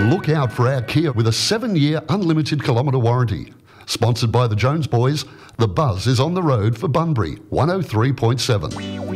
Look out for our Kia with a 7-year unlimited kilometre warranty. Sponsored by the Jones Boys, The Buzz is on the road for Bunbury, 103.7.